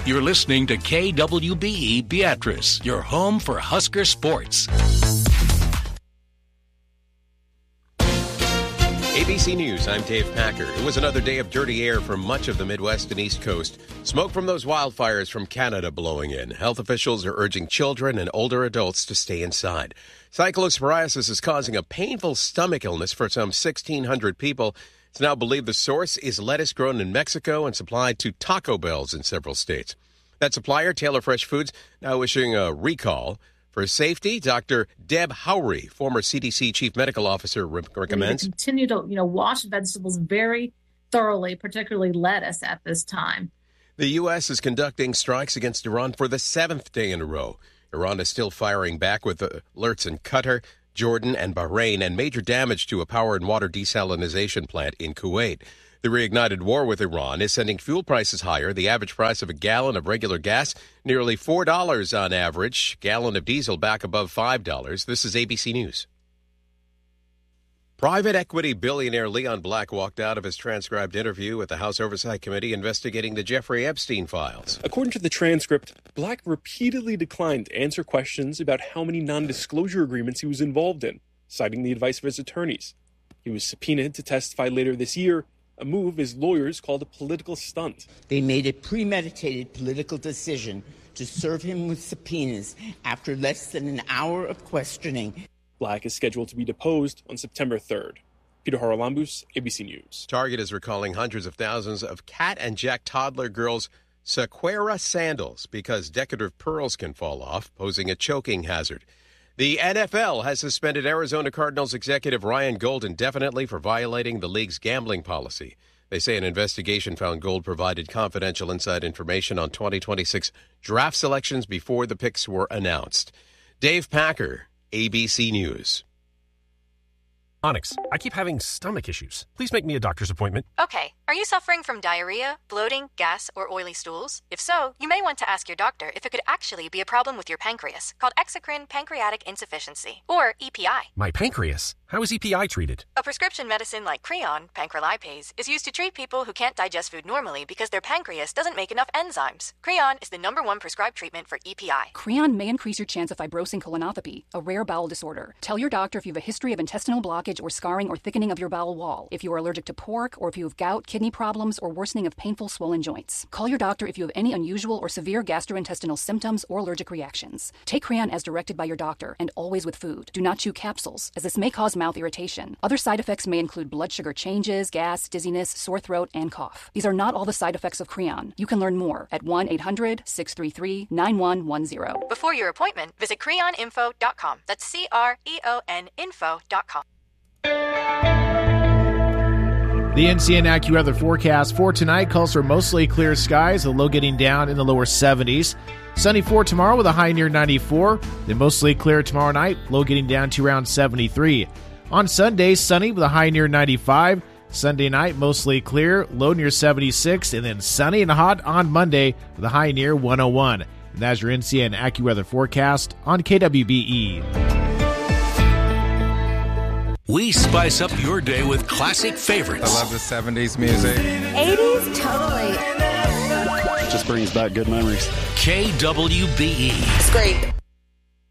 You're listening to KWBE Beatrice, your home for Husker sports. ABC News, I'm Dave Packer. It was another day of dirty air for much of the Midwest and East Coast. Smoke from those wildfires from Canada blowing in. Health officials are urging children and older adults to stay inside. Cyclosporiasis is causing a painful stomach illness for some 1,600 people. It's now believed the source is lettuce grown in Mexico and supplied to Taco Bells in several states. That supplier, Taylor Fresh Foods, now issuing a recall. For safety, Dr. Deb Howry, former CDC Chief Medical Officer, recommends. Continue to, wash vegetables very thoroughly, particularly lettuce at this time. The U.S. is conducting strikes against Iran for the 7th day in a row. Iran is still firing back with alerts in Qatar, Jordan, and Bahrain, and major damage to a power and water desalination plant in Kuwait. The reignited war with Iran is sending fuel prices higher. The average price of a gallon of regular gas, nearly $4 on average. Gallon of diesel back above $5. This is ABC News. Private equity billionaire Leon Black walked out of his transcribed interview with the House Oversight Committee investigating the Jeffrey Epstein files. According to the transcript, Black repeatedly declined to answer questions about how many non-disclosure agreements he was involved in, citing the advice of his attorneys. He was subpoenaed to testify later this year, a move his lawyers called a political stunt. They made a premeditated political decision to serve him with subpoenas after less than an hour of questioning. Black is scheduled to be deposed on September 3rd. Peter Haralambous, ABC News. Target is recalling hundreds of thousands of Cat and Jack toddler girls' Sequoia sandals because decorative pearls can fall off, posing a choking hazard. The NFL has suspended Arizona Cardinals executive Ryan Gold indefinitely for violating the league's gambling policy. They say an investigation found Gold provided confidential inside information on 2026 draft selections before the picks were announced. Dave Packer, ABC News. Onyx, I keep having stomach issues. Please make me a doctor's appointment. Okay. Are you suffering from diarrhea, bloating, gas, or oily stools? If so, you may want to ask your doctor if it could actually be a problem with your pancreas, called exocrine pancreatic insufficiency, or EPI. My pancreas? How is EPI treated? A prescription medicine like Creon, pancrelipase, is used to treat people who can't digest food normally because their pancreas doesn't make enough enzymes. Creon is the #1 prescribed treatment for EPI. Creon may increase your chance of fibrosing colonopathy, a rare bowel disorder. Tell your doctor if you have a history of intestinal blockage or scarring or thickening of your bowel wall, if you are allergic to pork, or if you have gout, kidney problems, or worsening of painful swollen joints. Call your doctor if you have any unusual or severe gastrointestinal symptoms or allergic reactions. Take Creon as directed by your doctor and always with food. Do not chew capsules, as this may cause mouth irritation. Other side effects may include blood sugar changes, gas, dizziness, sore throat, and cough. These are not all the side effects of Creon. You can learn more at 1-800-633-9110. Before your appointment, visit creoninfo.com. That's CREON info.com. The NCN AccuWeather forecast for tonight calls for mostly clear skies, the low getting down in the lower 70s. Sunny for tomorrow with a high near 94. Then mostly clear tomorrow night, low getting down to around 73. On Sunday, sunny with a high near 95. Sunday night, mostly clear, low near 76. And then sunny and hot on Monday with a high near 101. And that's your NCN AccuWeather forecast on KWBE. We spice up your day with classic favorites. I love the 70s music. 80s, totally. Just brings back good memories. KWBE. It's great.